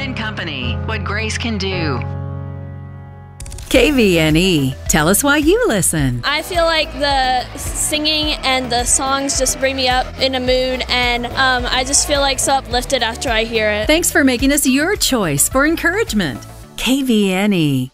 and Company, what grace can do. KVNE, tell us why you listen. I feel like the singing and the songs just bring me up in a mood, and I just feel like so uplifted after I hear it. Thanks for making us your choice for encouragement. KVNE.